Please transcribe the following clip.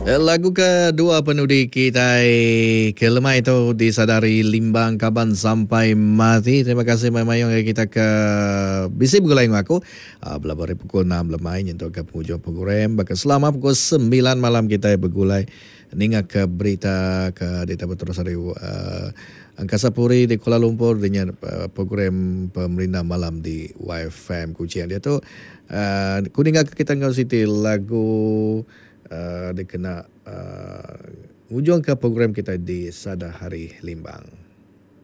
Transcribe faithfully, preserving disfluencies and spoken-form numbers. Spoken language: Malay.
Lagu kedua penudi kita Kelemai itu disadari Limbang Kaban Sampai Mati. Terima kasih Mayong yang kita ke bisi bergulai dengan aku. Uh, Belabari pukul enam lemai untuk ke penghujung program. Bahkan selama pukul sembilan malam kita bergulai. Ninga ke berita ke Dita Betul uh, Angkasa Puri di Kuala Lumpur dengan uh, program pemerintah malam di Y F M Kuching. Dia tu uh, kuninga ke kita ngau City lagu uh, dia kena uh, ujung ke program kita di Sada Hari Limbang.